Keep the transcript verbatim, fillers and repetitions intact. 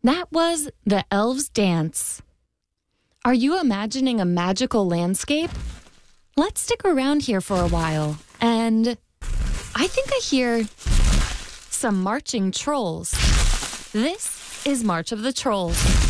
That was the elves' dance. Are you imagining a magical landscape? Let's stick around here for a while, and I think I hear some marching trolls. This is March of the Trolls.